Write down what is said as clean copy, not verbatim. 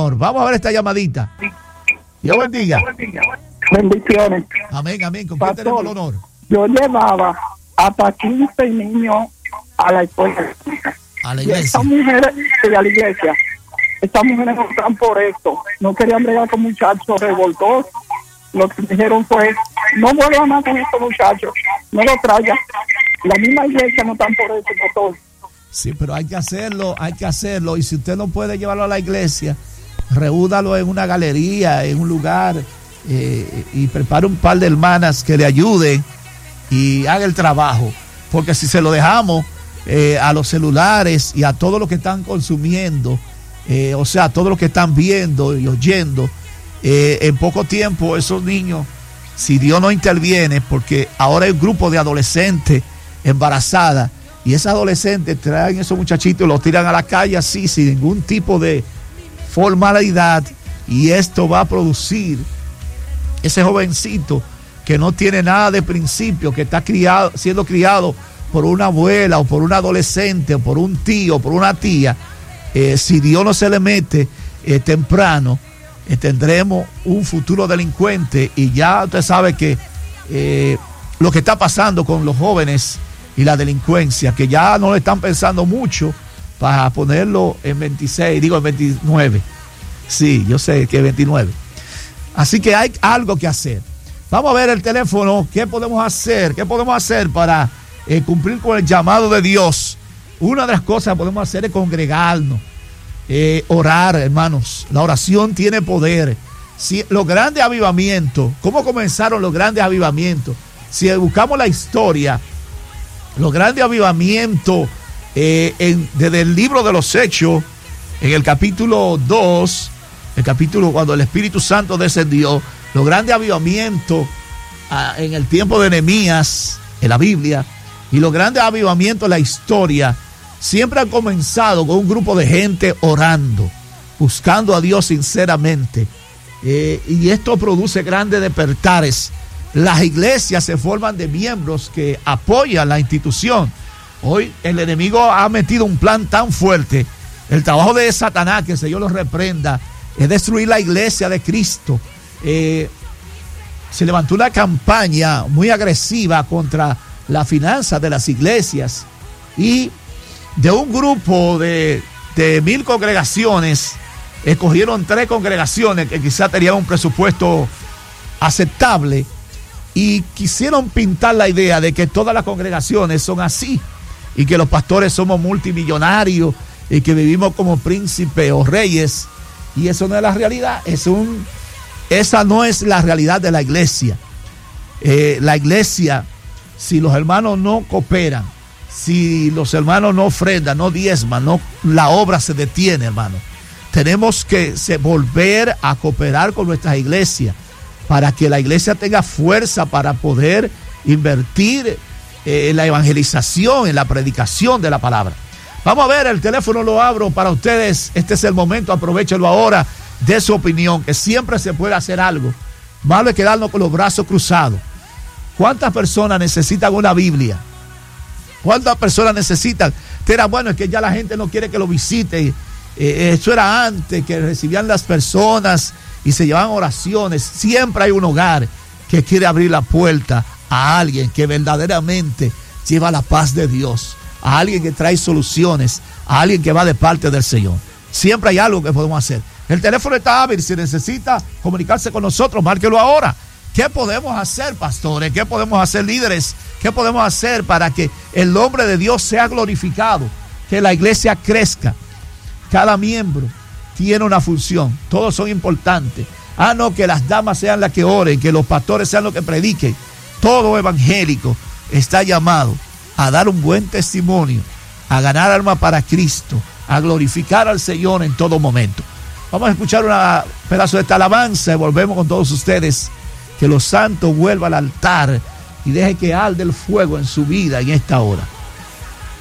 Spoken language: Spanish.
Señor. Vamos a ver esta llamadita. Dios bendiga. Bendiciones. Amén, amén. ¿Con quién tenemos el honor? Yo llevaba hasta 15 niños a la escuela. A la Y iglesia. estas mujeres de la iglesia, estas mujeres no están por esto. No querían bregar con muchachos revoltosos. Lo que dijeron fue, no vuelvan más con estos muchachos, no lo traigan. La misma iglesia no están por eso, pastor. Sí, pero hay que hacerlo, hay que hacerlo. Y si usted no puede llevarlo a la iglesia, reúnalo en una galería, en un lugar, y prepare un par de hermanas que le ayuden y haga el trabajo. Porque si se lo dejamos a los celulares y a todos los que están consumiendo, o sea, a todos los que están viendo y oyendo, en poco tiempo esos niños, si Dios no interviene, porque ahora hay un grupo de adolescentes embarazadas, y esas adolescentes traen esos muchachitos y los tiran a la calle así, sin ningún tipo de formalidad, y esto va a producir ese jovencito que no tiene nada de principio, que está siendo criado por una abuela o por un adolescente o por un tío o por una tía. Si Dios no se le mete temprano, tendremos un futuro delincuente. Y ya usted sabe que lo que está pasando con los jóvenes y la delincuencia, que ya no le están pensando mucho para ponerlo en 26, digo en 29. Sí, yo sé que es 29. Así que hay algo que hacer. Vamos a ver el teléfono. ¿Qué podemos hacer? ¿Qué podemos hacer para cumplir con el llamado de Dios? Una de las cosas que podemos hacer es congregarnos, orar, hermanos. La oración tiene poder. Si los grandes avivamientos, ¿cómo comenzaron los grandes avivamientos? Si buscamos la historia, los grandes avivamientos, desde el libro de los Hechos, en el capítulo 2, el capítulo cuando el Espíritu Santo descendió, los grandes avivamientos en el tiempo de Nehemías, en la Biblia, y los grandes avivamientos en la historia, siempre han comenzado con un grupo de gente orando, buscando a Dios sinceramente. Y esto produce grandes despertares. Las iglesias se forman de miembros que apoyan la institución. Hoy el enemigo ha metido un plan tan fuerte. El trabajo de Satanás, que el Señor lo reprenda, es destruir la iglesia de Cristo. Se levantó una campaña muy agresiva contra la finanza de las iglesias, y de un grupo de 1000 congregaciones, escogieron 3 congregaciones que quizás tenían un presupuesto aceptable, y quisieron pintar la idea de que todas las congregaciones son así, y que los pastores somos multimillonarios y que vivimos como príncipes o reyes. Y eso no es la realidad. Esa no es la realidad de la iglesia. La iglesia, si los hermanos no cooperan, si los hermanos no ofrendan, no diezman, la obra se detiene, hermano. Tenemos que volver a cooperar con nuestras iglesias para que la iglesia tenga fuerza para poder invertir en la evangelización, en la predicación de la palabra. Vamos a ver, el teléfono lo abro para ustedes. Este es el momento, aprovechenlo ahora, de su opinión, que siempre se puede hacer algo. Malo es quedarnos con los brazos cruzados. ¿Cuántas personas necesitan una Biblia? ¿Cuántas personas necesitan? Era bueno, es que ya la gente no quiere que lo visite. Eso era antes, que recibían las personas y se llevaban oraciones. Siempre hay un hogar que quiere abrir la puerta a alguien que verdaderamente lleva la paz de Dios, a alguien que trae soluciones, a alguien que va de parte del Señor. Siempre hay algo que podemos hacer. El teléfono está hábil. Si necesita comunicarse con nosotros, márquelo ahora. ¿Qué podemos hacer, pastores? ¿Qué podemos hacer, líderes? ¿Qué podemos hacer para que el nombre de Dios sea glorificado? Que la iglesia crezca. Cada miembro tiene una función. Todos son importantes. No que las damas sean las que oren, que los pastores sean los que prediquen. Todo evangélico está llamado a dar un buen testimonio, a ganar alma para Cristo, a glorificar al Señor en todo momento. Vamos a escuchar un pedazo de esta alabanza y volvemos con todos ustedes. Que los santos vuelvan al altar y deje que arde el fuego en su vida en esta hora.